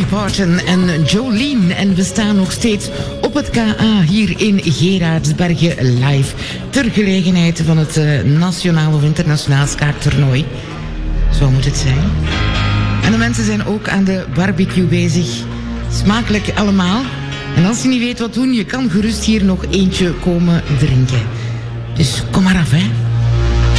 Dolly Parton en Jolene. En we staan nog steeds op het KA hier in Geraardsbergen live. Ter gelegenheid van het nationaal of internationaal schaaktoernooi. Zo moet het zijn. En de mensen zijn ook aan de barbecue bezig. Smakelijk allemaal. En als je niet weet wat doen, je kan gerust hier nog eentje komen drinken. Dus kom maar af, hè.